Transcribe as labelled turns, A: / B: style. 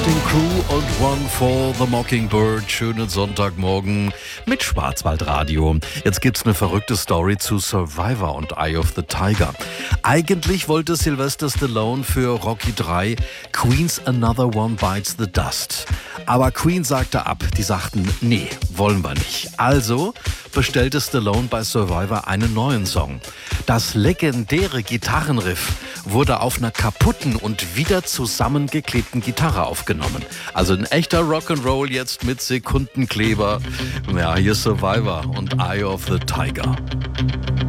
A: Casting Crew und One for the Mockingbird. Schönen Sonntagmorgen mit Schwarzwaldradio. Jetzt gibt's eine verrückte Story zu Survivor und Eye of the Tiger. Eigentlich wollte Sylvester Stallone für Rocky 3 Queen's Another One Bites the Dust. Aber Queen sagte ab. Die sagten, nee, wollen wir nicht. Also bestellte Stallone bei Survivor einen neuen Song. Das legendäre Gitarrenriff wurde auf einer kaputten und wieder zusammengeklebten Gitarre aufgenommen. Also ein echter Rock'n'Roll jetzt mit Sekundenkleber. Ja, hier Survivor und Eye of the Tiger.